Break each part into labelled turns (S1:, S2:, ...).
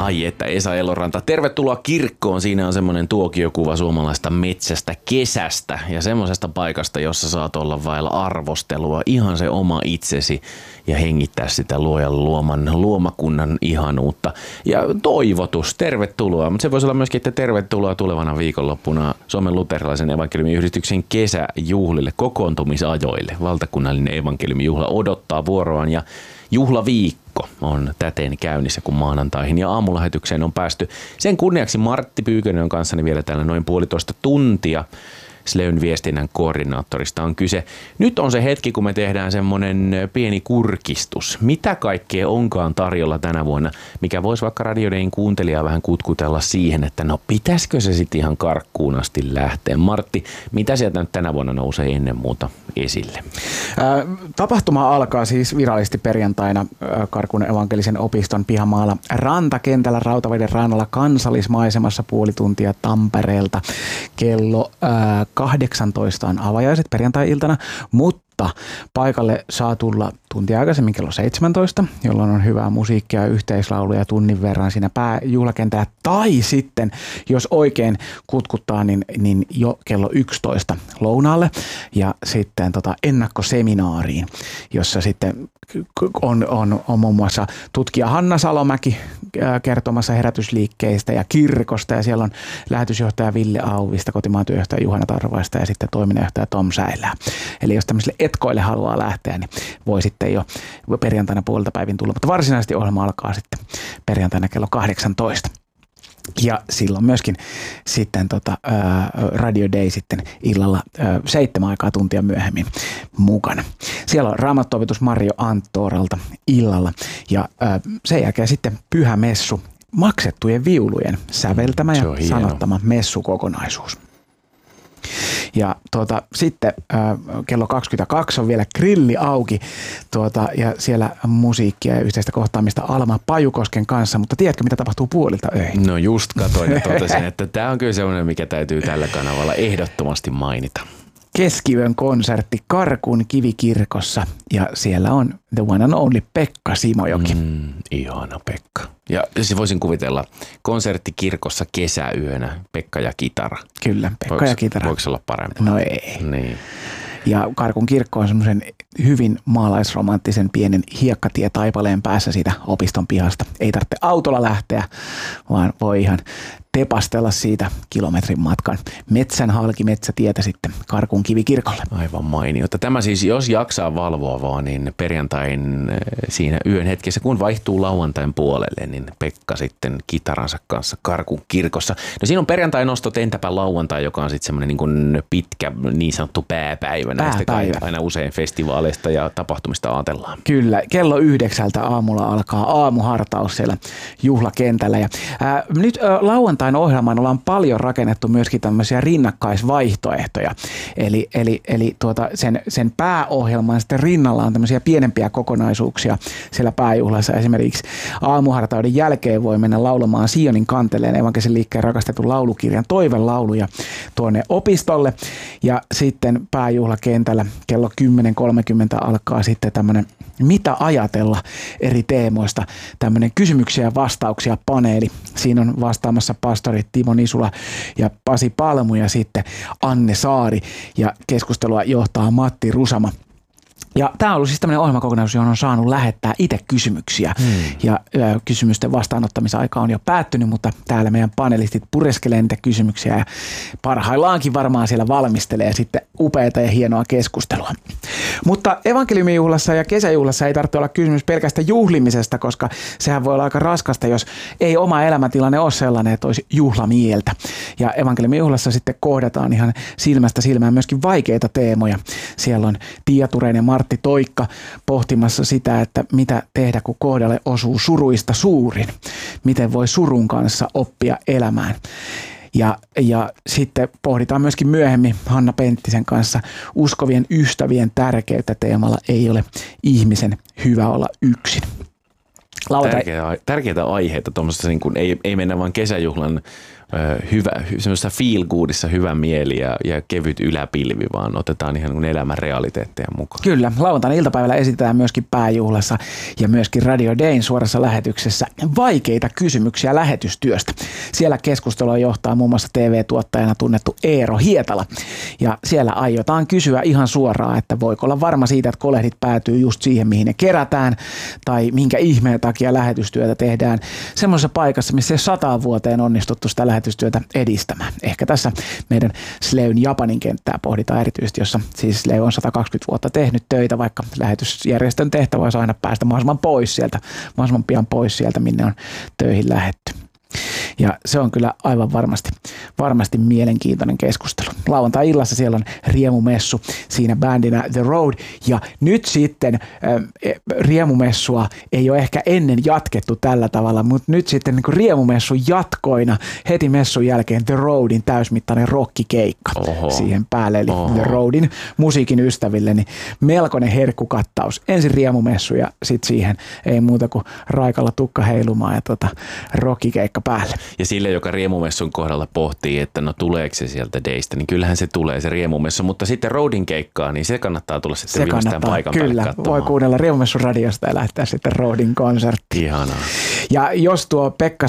S1: Ai että, Esa Eloranta. Tervetuloa kirkkoon. Siinä on semmoinen tuokiokuva suomalaista metsästä kesästä ja semmoisesta paikasta, jossa saat olla vailla arvostelua, ihan se oma itsesi ja hengittää sitä luojan luoman luomakunnan ihanuutta. Ja toivotus, tervetuloa. Mutta se voisi olla myöskin, että tervetuloa tulevana viikonloppuna Suomen luterilaisen evankeliumiyhdistyksen kesäjuhlille, kokoontumisajoille. Valtakunnallinen evankeliumijuhla odottaa vuoroaan ja juhlaviikko on täten käynnissä, kun maanantaihin ja aamulähetykseen on päästy. Sen kunniaksi Martti Pyykönen on kanssani vielä täällä noin 1,5 tuntia. Sleyn viestinnän koordinaattorista on kyse. Nyt on se hetki, kun me tehdään semmoinen pieni kurkistus. Mitä kaikkea onkaan tarjolla tänä vuonna, mikä voisi vaikka Radio Dayn kuuntelijaa vähän kutkutella siihen, että no pitäisikö se sitten ihan karkkuun asti lähteä. Martti, mitä sieltä nyt tänä vuonna nousee ennen muuta esille?
S2: Tapahtuma alkaa siis virallisesti perjantaina Karkun evankelisen opiston pihamaalla rantakentällä Rautaveden rannalla kansallismaisemassa puoli tuntia Tampereelta. Kello 18 on avajaiset perjantai-iltana, mutta paikalle saa tulla tuntia aikaisemmin kello 17, jolloin on hyvää musiikkia, yhteislauluja tunnin verran siinä pääjuhlakentällä. Tai sitten, jos oikein kutkuttaa, niin jo kello 11 lounaalle ja sitten ennakkoseminaariin, jossa sitten on muun muassa tutkija Hanna Salomäki kertomassa herätysliikkeistä ja kirkosta, ja siellä on lähetysjohtaja Ville Auvista, kotimaan työjohtaja Juhana Tarvaista ja sitten toiminnanjohtaja Tom Säilää. Eli jos tämmöisille etkoille haluaa lähteä, niin voi sitten jo perjantaina puolelta päivin tulla, mutta varsinaisesti ohjelma alkaa sitten perjantaina kello 18. Ja silloin myöskin sitten Radio Day sitten illalla 7 aikaa tuntia myöhemmin mukana. Siellä on raamattuopetus Marjo Anttoralta illalla ja sen jälkeen sitten pyhä messu, maksettujen viulujen säveltämä ja sanottama messukokonaisuus. Ja sitten kello 22 on vielä grilli auki ja siellä musiikkia ja yhteistä kohtaamista Alma Pajukosken kanssa, mutta tiedätkö mitä tapahtuu puolilta öihin?
S1: No just katoin ja totesin, että tämä on kyllä sellainen, mikä täytyy tällä kanavalla ehdottomasti mainita.
S2: Keskiyön konsertti Karkun kivikirkossa ja siellä on the one and only Pekka Simojoki.
S1: Ihana Pekka. Ja se voisin kuvitella konsertti kirkossa kesäyönä, Pekka ja kitara.
S2: Kyllä, Pekka ja kitara.
S1: Voiko olla parempaa?
S2: No ei.
S1: Niin.
S2: Ja Karkun kirkko on semmoisen hyvin maalaisromanttisen pienen hiekkatie-taipaleen päässä siitä opiston pihasta. Ei tarvitse autolla lähteä, vaan voi ihan tepastella siitä kilometrin matkan metsän halki metsätietä sitten Karkun kivikirkolle.
S1: Aivan mainiota. Tämä siis, jos jaksaa valvoa vaan, niin perjantain siinä yön hetkessä, kun vaihtuu lauantain puolelle, niin Pekka sitten kitaransa kanssa Karkun kirkossa. No siinä on perjantain nostot, entäpä lauantai, joka on sitten semmoinen niin kuin pitkä niin sanottu pääpäivä. Näistä aina usein festivaaleista ja tapahtumista ajatellaan.
S2: Kyllä, kello 9 aamulla alkaa aamuhartaus siellä juhlakentällä. Ja, nyt lauantain ohjelmaan ollaan paljon rakennettu myöskin tämmöisiä rinnakkaisvaihtoehtoja. Eli sen pääohjelman sitten rinnalla on tämmöisiä pienempiä kokonaisuuksia siellä pääjuhlassa. Esimerkiksi aamuhartauden jälkeen voi mennä laulamaan Sionin kanteleen evankelisen liikkeen rakastetun laulukirjan toivelauluja tuonne opistolle. Ja sitten pääjuhlakentällä kello 10.30 alkaa sitten tämmöinen mitä ajatella eri teemoista, tämmöinen kysymyksiä ja vastauksia paneeli. Siinä on vastaamassa pastorit Timo Nisula ja Pasi Palmu ja sitten Anne Saari ja keskustelua johtaa Matti Rusama. Ja tämä on ollut siis tämmöinen ohjelmakokonaisuus, johon on saanut lähettää itse kysymyksiä. Ja kysymysten vastaanottamisaika on jo päättynyt, mutta täällä meidän panelistit pureskelee niitä kysymyksiä ja parhaillaankin varmaan siellä valmistelee sitten upeata ja hienoa keskustelua. Mutta evankeliumijuhlassa ja kesäjuhlassa ei tarvitse olla kysymys pelkästään juhlimisesta, koska sehän voi olla aika raskasta, jos ei oma elämäntilanne ole sellainen, että olisi juhlamieltä. Ja evankeliumijuhlassa sitten kohdataan ihan silmästä silmään myöskin vaikeita teemoja. Siellä on Tiia Tureinen ja Martti Toikka pohtimassa sitä, että mitä tehdä, kun kohdalle osuu suruista suurin. Miten voi surun kanssa oppia elämään. Ja sitten pohditaan myöskin myöhemmin Hanna Penttisen kanssa uskovien ystävien tärkeyttä teemalla ei ole ihmisen hyvä olla yksin.
S1: Tärkeitä aiheita, tuommoista niin kuin ei mennä vaan kesäjuhlan semmoista feel goodissa hyvä mieli ja kevyt yläpilvi, vaan otetaan ihan niin elämän realiteetteja mukaan.
S2: Kyllä, lauantaina iltapäivällä esitetään myöskin pääjuhlassa ja myöskin Radio Dayn suorassa lähetyksessä vaikeita kysymyksiä lähetystyöstä. Siellä keskustelua johtaa muun muassa TV-tuottajana tunnettu Eero Hietala. Ja siellä aiotaan kysyä ihan suoraan, että voiko olla varma siitä, että kolehdit päätyy just siihen, mihin ne kerätään, tai minkä ihmeen takia lähetystyötä tehdään semmoisessa paikassa, missä 100 vuoteen onnistuttu sitä lähetystyötä edistämään. Ehkä tässä meidän Sleyn Japanin kenttää pohditaan erityisesti, jossa siis Sley on 120 vuotta tehnyt töitä, vaikka lähetysjärjestön tehtävä olisi aina päästä mahdollisimman pian pois sieltä, minne on töihin lähetty. Ja se on kyllä aivan varmasti mielenkiintoinen keskustelu. Lauantai-illassa siellä on riemumessu, siinä bändinä The Road. Ja nyt sitten riemumessua ei ole ehkä ennen jatkettu tällä tavalla, mutta nyt sitten niin riemumessun jatkoina heti messun jälkeen The Roadin täysmittainen rockikeikka siihen päälle. Eli The Roadin musiikin ystäville, niin melkoinen herkkukattaus. Ensin riemumessu ja sitten siihen ei muuta kuin raikalla tukka heilumaan ja rockikeikka päälle.
S1: Ja sille, joka riemumessun kohdalla pohtii, että no tuleeko se sieltä Daystä, niin kyllähän se tulee se riemumessu, mutta sitten Roadin keikkaa, niin se kannattaa tulla sitten viimeistään paikan päälle katsomaan. Kyllä,
S2: voi kuunnella riemumessun radiosta ja lähteä sitten Roadin konserttiin.
S1: Ihanaa.
S2: Ja jos tuo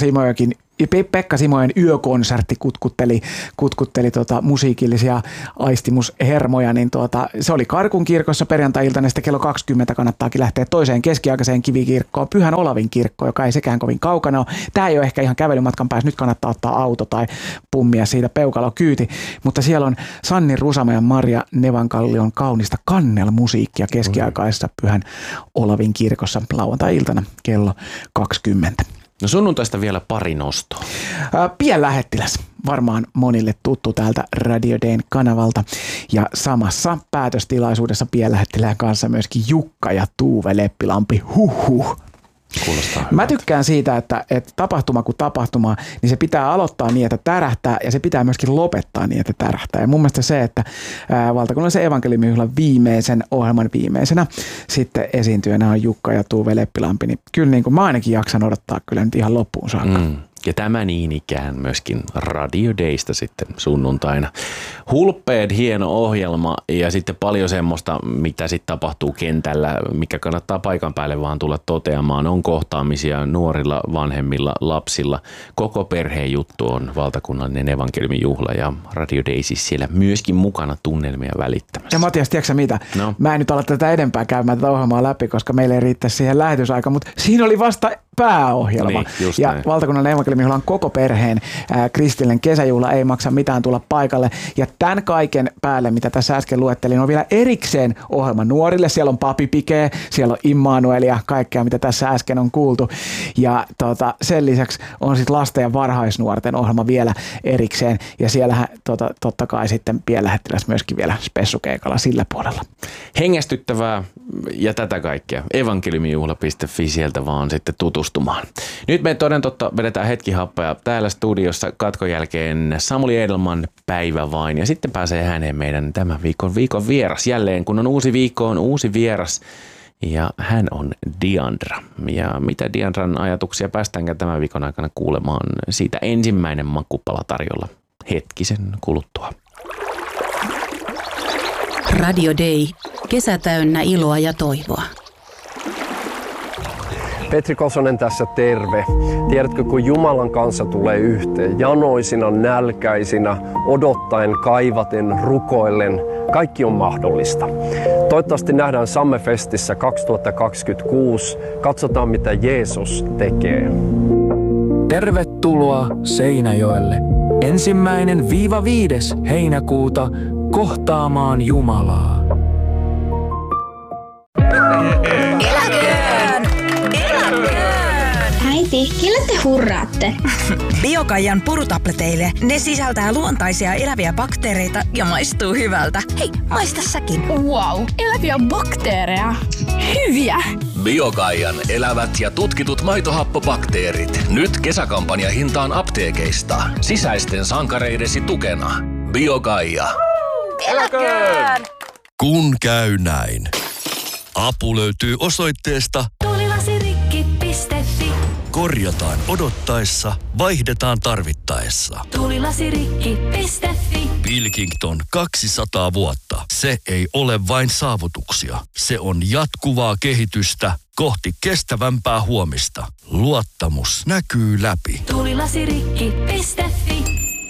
S2: Pekka Simojen yökonsertti kutkutteli musiikillisia aistimushermoja, niin se oli Karkun kirkossa perjantai-iltana, sitten kello 20 kannattaakin lähteä toiseen keskiaikaiseen kivikirkkoon, Pyhän Olavin kirkko, joka ei sekään kovin kaukana ole. Tämä ei ole ehkä ihan kävelymatkan päässä, nyt kannattaa ottaa auto tai pummia siitä peukalokyyti, mutta siellä on Sanni Rusama ja Marja Nevankallion kaunista kannelmusiikkia keskiaikaisessa Pyhän Olavin kirkossa lauantai-iltana kello 20.
S1: No sunnuntaista vielä pari nostoa.
S2: Pienlähettiläs, varmaan monille tuttu täältä Radio Dayn kanavalta. Ja samassa päätöstilaisuudessa pienlähettilään kanssa myöskin Jukka ja Tuve Leppilampi. Mä tykkään siitä, että tapahtuma kuin tapahtuma, niin se pitää aloittaa niin, että tärähtää ja se pitää myöskin lopettaa niin, että tärähtää. Ja mun mielestä se, että valtakunnallisen evankeliumijuhlan ohjelman viimeisenä sitten esiintyjänä on Jukka ja Tuve Leppilampi, niin kyllä niin kuin mä ainakin jaksan odottaa kyllä nyt ihan loppuun saakka.
S1: Ja tämä niin ikään myöskin Radio Daysta sitten sunnuntaina. Hulppeet hieno ohjelma ja sitten paljon semmoista, mitä sitten tapahtuu kentällä, mikä kannattaa paikan päälle vaan tulla toteamaan. On kohtaamisia nuorilla, vanhemmilla, lapsilla. Koko perheen juttu on valtakunnallinen evankeliumijuhla ja Radio Day siis siellä myöskin mukana tunnelmia välittämässä.
S2: Ja Matias, tiedätkö mitä? No. Mä en nyt ala tätä edempää käymään tätä ohjelmaa läpi, koska meillä ei riittäisi siihen lähetysaika, mutta siinä oli vasta pääohjelma.
S1: Niin,
S2: ja
S1: näin.
S2: Valtakunnallinen evankeliumijuhla on koko perheen kristillinen kesäjuhla, ei maksa mitään tulla paikalle. Ja tämän kaiken päälle, mitä tässä äsken luettelin, on vielä erikseen ohjelma nuorille. Siellä on Papi Pike, siellä on Immanuel ja kaikkea, mitä tässä äsken on kuultu. Ja sen lisäksi on sitten lasten ja varhaisnuorten ohjelma vielä erikseen. Ja siellähän totta kai sitten pienlähettiläs myöskin vielä spessukeikalla sillä puolella.
S1: Hengästyttävää ja tätä kaikkea. Evankeliumijuhla.fi sieltä vaan sitten tutustumaan. Nyt me toden totta vedetään hetki happea täällä studiossa katkon jälkeen Samuli Edelman päivä vain ja sitten pääsee hänen meidän tämän viikon vieras jälleen, kun on uusi viikko, on uusi vieras ja hän on Diandra. Ja mitä Diandran ajatuksia päästäänkään tämän viikon aikana kuulemaan, siitä ensimmäinen makkupala tarjolla hetkisen kuluttua.
S3: Radio Day. Kesä täynnä iloa ja toivoa.
S4: Petri Kosonen tässä, terve. Tiedätkö, kun Jumalan kanssa tulee yhteen, janoisina, nälkäisinä, odottaen, kaivaten, rukoillen, kaikki on mahdollista. Toivottavasti nähdään Sammefestissä 2026. Katsotaan, mitä Jeesus tekee.
S5: Tervetuloa Seinäjoelle. 1.–5. heinäkuuta kohtaamaan Jumalaa.
S6: Äiti, kelle te hurraatte?
S7: Biokaijan purutableteille. Ne sisältää luontaisia eläviä bakteereita ja maistuu hyvältä. Hei, maista säkin.
S6: Wow, eläviä bakteereja. Hyviä!
S8: Biokaijan elävät ja tutkitut maitohappobakteerit. Nyt kesäkampanjahintaan apteekeista. Sisäisten sankareidesi tukena. Biokaija.
S7: Eläköön!
S9: Kun käy näin. Apu löytyy osoitteesta
S3: Tulilasirikki.fi
S9: Korjataan odottaessa, vaihdetaan tarvittaessa.
S7: Tuulilasirikki.fi.
S9: Pilkington 200 vuotta. Se ei ole vain saavutuksia. Se on jatkuvaa kehitystä kohti kestävämpää huomista. Luottamus näkyy läpi.
S7: Tuulilasirikki.fi.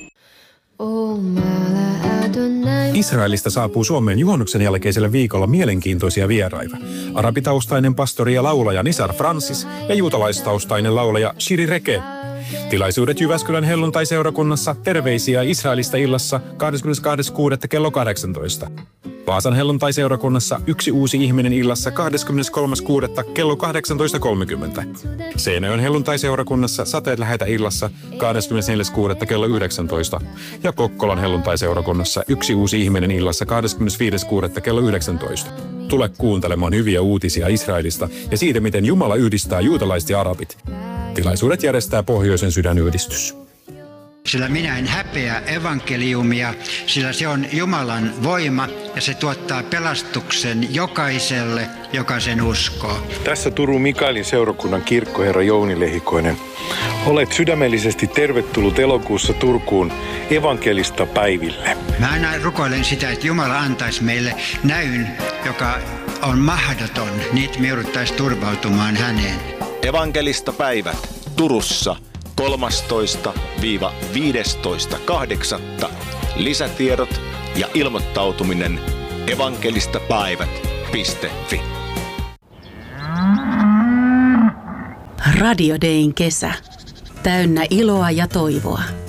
S10: Israelista saapuu Suomeen juhannuksen jälkeisellä viikolla mielenkiintoisia vieraita. Arabitaustainen pastori ja laulaja Nisar Francis ja juutalaistaustainen laulaja Shiri Reke. Tilaisuudet Jyväskylän helluntaiseurakunnassa Terveisiä Israelista illassa 22.6. kello 18. Vaasan helluntaiseurakunnassa Yksi uusi ihminen illassa 23.6. kello 18.30. Seinäjoen helluntaiseurakunnassa Sateet lähetä illassa 24.6. kello 19. Ja Kokkolan helluntaiseurakunnassa Yksi uusi ihminen illassa 25.6. kello 19. Tule kuuntelemaan hyviä uutisia Israelista ja siitä, miten Jumala yhdistää juutalaiset ja arabit. Tilaisuudet järjestää Pohjoisen sydänyhdistys.
S11: Sillä minä en häpeä evankeliumia, sillä se on Jumalan voima ja se tuottaa pelastuksen jokaiselle, joka sen uskoo.
S12: Tässä Turun Mikaelin seurakunnan kirkkoherra Jouni Lehikoinen. Olet sydämellisesti tervetullut elokuussa Turkuun evankelista päiville.
S11: Mä aina rukoilen sitä, että Jumala antaisi meille näyn, joka on mahdoton, niin me jouduttaisiin turvautumaan häneen.
S13: Evankelista päivät Turussa 13-15.8. Lisätiedot ja ilmoittautuminen evankelistapäivät.fi.
S3: Radio Dayn kesä. Täynnä iloa ja toivoa.